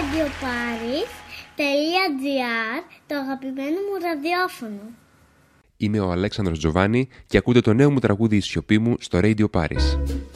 radioparis.gr, το αγαπημένο μου ραδιόφωνο. Είμαι ο Αλέξανδρος Τζοβάνι και ακούτε το νέο μου τραγούδι «Η σιωπή μου» στο Radio Paris.